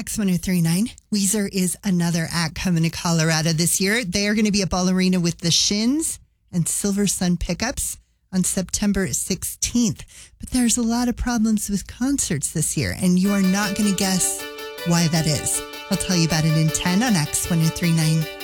X1039. Weezer is another act coming to Colorado this year. They are going to be at Ball Arena with the Shins and Silver Sun Pickups on September 16th. But there's a lot of problems with concerts this year, and you are not going to guess why that is. I'll tell you about it in 10 on X1039.